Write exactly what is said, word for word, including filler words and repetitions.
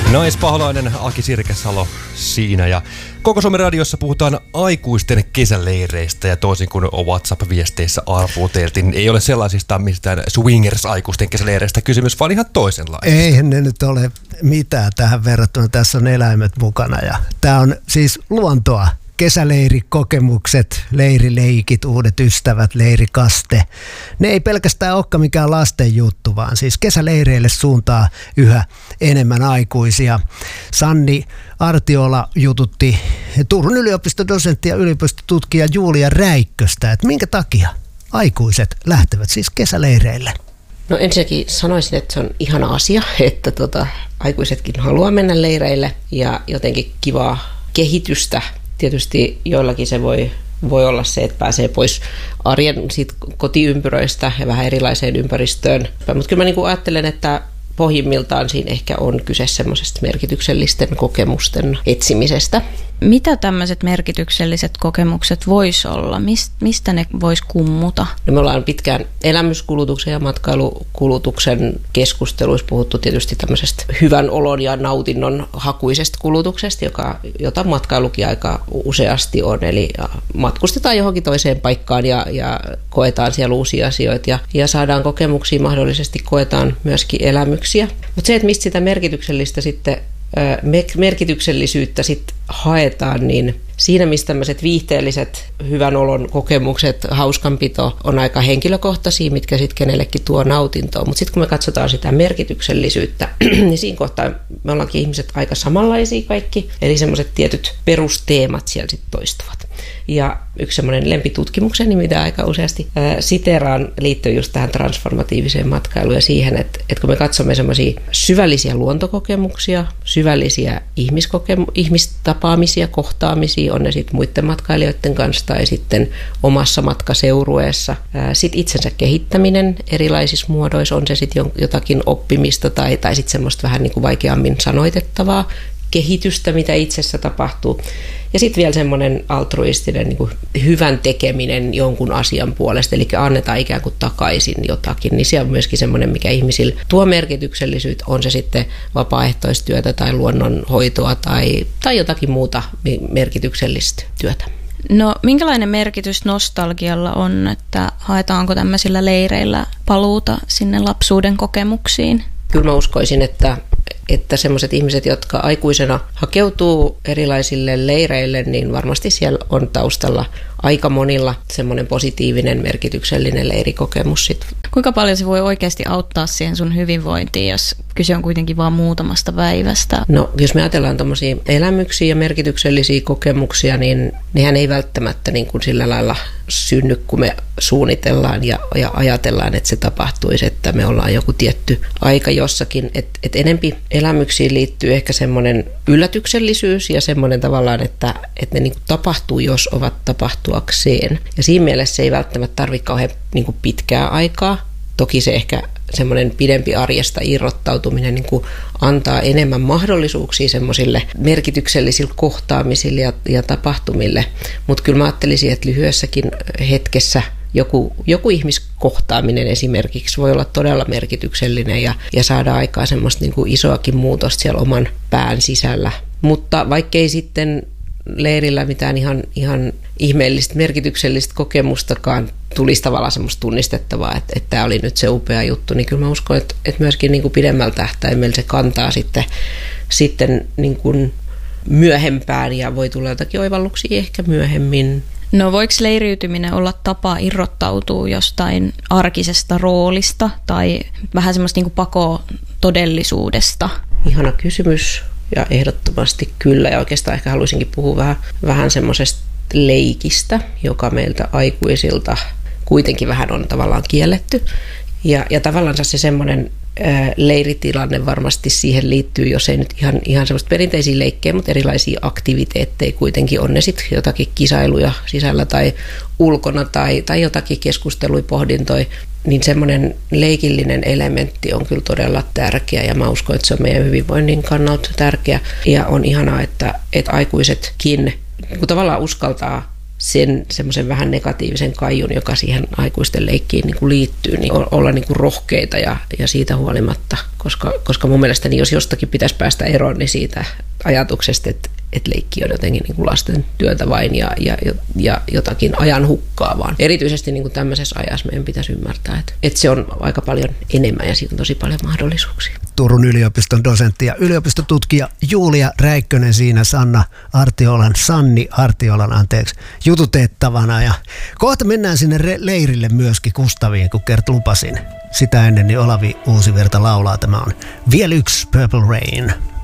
Naispaholainen Aki Sirkesalo siinä ja koko Suomen radiossa puhutaan aikuisten kesäleireistä ja toisin kuin WhatsApp-viesteissä arvuteltiin, ei ole sellaisista mistään swingers-aikuisten kesäleireistä kysymys, vaan ihan toisenlaisista. Eihän ne nyt ole mitään tähän verrattuna, tässä on eläimet mukana ja tämä on siis luontoa. Kesäleirikokemukset, leirileikit, uudet ystävät, leirikaste. Ne ei pelkästään olekaan mikään lasten juttu, vaan siis kesäleireille suuntaa yhä enemmän aikuisia. Sanni Artiola jututti Turun yliopiston dosentti ja yliopistotutkija Julia Räikköstä, että minkä takia aikuiset lähtevät siis kesäleireille. No ensinnäkin sanoisin, että se on ihana asia, että tota, aikuisetkin haluaa mennä leireille ja jotenkin kivaa kehitystä. Tietysti joillakin se voi, voi olla se, että pääsee pois arjen siitä kotiympyröistä ja vähän erilaiseen ympäristöön. Mutta kyllä mä niin ajattelen, että pohjimmiltaan siinä ehkä on kyse semmoisesta merkityksellisten kokemusten etsimisestä. Mitä tämmöiset merkitykselliset kokemukset vois olla? Mistä ne vois kummuta? No me ollaan pitkään elämyskulutuksen ja matkailukulutuksen keskusteluissa puhuttu tietysti tämmöisestä hyvän olon ja nautinnon hakuisesta kulutuksesta, joka, jota matkailukin aika useasti on. Eli matkustetaan johonkin toiseen paikkaan ja, ja koetaan siellä uusia asioita ja, ja saadaan kokemuksia, mahdollisesti koetaan myöskin elämyksiä. Mutta se, että mistä sitä merkityksellistä sitten merkityksellisyyttä sit haetaan, niin siinä missä tämmöiset viihteelliset hyvän olon kokemukset, hauskanpito on aika henkilökohtaisia, mitkä sitten kenellekin tuo nautintoa. Mutta sitten kun me katsotaan sitä merkityksellisyyttä, niin siinä kohtaa me ollaankin ihmiset aika samanlaisia kaikki. Eli semmoiset tietyt perusteemat siellä sitten toistuvat. Ja yksi semmoinen lempitutkimukseni, mitä aika useasti ää, siteraan, liittyy just tähän transformatiiviseen matkailuun ja siihen, että, että kun me katsomme semmoisia syvällisiä luontokokemuksia, syvällisiä ihmiskokemu- ihmistapaamisia, kohtaamisia, on ne sitten muiden matkailijoiden kanssa tai sitten omassa matkaseurueessa. Sitten itsensä kehittäminen erilaisissa muodoissa, on se sitten jotakin oppimista tai, tai sitten semmoista vähän niin kuin vaikeammin sanoitettavaa kehitystä, mitä itsessä tapahtuu. Ja sitten vielä semmoinen altruistinen niin kuin hyvän tekeminen jonkun asian puolesta, eli annetaan ikään kuin takaisin jotakin, niin se on myöskin semmoinen, mikä ihmisillä tuo merkityksellisyyttä, on se sitten vapaaehtoistyötä tai luonnonhoitoa tai, tai jotakin muuta merkityksellistä työtä. No minkälainen merkitys nostalgialla on, että haetaanko tämmöisillä leireillä paluuta sinne lapsuuden kokemuksiin? Kyllä mä uskoisin, että että semmoiset ihmiset, jotka aikuisena hakeutuu erilaisille leireille, niin varmasti siellä on taustalla aika monilla semmoinen positiivinen, merkityksellinen leirikokemus sit. Kuinka paljon se voi oikeasti auttaa siihen sun hyvinvointiin, jos kyse on kuitenkin vain muutamasta päivästä? No, jos me ajatellaan tommosia elämyksiä ja merkityksellisiä kokemuksia, niin nehän ei välttämättä niin kuin sillä lailla synny, kun me suunnitellaan ja, ja ajatellaan, että se tapahtuisi, että me ollaan joku tietty aika jossakin. Että et enempi elämyksiin liittyy ehkä semmoinen yllätyksellisyys ja semmoinen tavallaan, että, että ne niin kuin tapahtuu, jos ovat tapahtuakseen. Ja siinä mielessä se ei välttämättä tarvitse kauhean niin kuin pitkää aikaa. Toki se ehkä semmoinen pidempi arjesta irrottautuminen niin kuin antaa enemmän mahdollisuuksia semmoisille merkityksellisille kohtaamisille ja, ja tapahtumille. Mutta kyllä mä ajattelisin, että lyhyessäkin hetkessä joku, joku ihmiskohtaaminen esimerkiksi voi olla todella merkityksellinen ja, ja saada aikaa semmoista niin kuin isoakin muutosta siellä oman pään sisällä. Mutta vaikkei sitten leirillä mitään ihan, ihan ihmeellistä, merkityksellistä kokemustakaan tulisi tavallaan semmoista tunnistettavaa, että, että tämä oli nyt se upea juttu, niin kyllä mä uskon, että, että myöskin niin kuin pidemmällä tähtäimellä se kantaa sitten, sitten niin kuin myöhempään ja voi tulla jotakin oivalluksia ehkä myöhemmin. No voiko leiriytyminen olla tapa irrottautua jostain arkisesta roolista tai vähän semmoista niin kuin pakoa todellisuudesta? Ihana kysymys. Ja ehdottomasti kyllä, ja oikeastaan ehkä haluaisinkin puhua vähän, vähän semmoisesta leikistä, joka meiltä aikuisilta kuitenkin vähän on tavallaan kielletty. Ja, ja tavallaan se semmoinen ää, leiritilanne varmasti siihen liittyy, jos ei nyt ihan, ihan semmoista perinteisiä leikkejä, mutta erilaisia aktiviteetteja kuitenkin on ne sitten jotakin kisailuja sisällä tai ulkona tai, tai jotakin keskustelui, pohdintoi. Niin semmoinen leikillinen elementti on kyllä todella tärkeä ja mä uskon, että se on meidän hyvinvoinnin kannalta tärkeä. Ja on ihanaa, että, että aikuisetkin niin tavallaan uskaltaa sen semmoisen vähän negatiivisen kaijun, joka siihen aikuisten leikkiin niin kuin liittyy, niin olla niin kuin rohkeita ja, ja siitä huolimatta, koska, koska mun mielestäni jos jostakin pitäisi päästä eroon, niin siitä ajatuksesta, että, että leikki on jotenkin niin kuin lasten työtä vain ja, ja, ja jotakin ajan hukkaa vaan. Erityisesti niin kuin tämmöisessä ajassa meidän pitäisi ymmärtää, että, että se on aika paljon enemmän ja siitä on tosi paljon mahdollisuuksia. Turun yliopiston dosentti ja yliopistotutkija Julia Räikkönen siinä Sanna Artiolan, Sanni Artiolan anteeksi, jututettavana. Ja kohta mennään sinne re- leirille myöskin Kustaviin, kun Kert lupasin. Sitä ennen niin Olavi Uusivirta laulaa. Tämä on vielä yksi Purple Rain.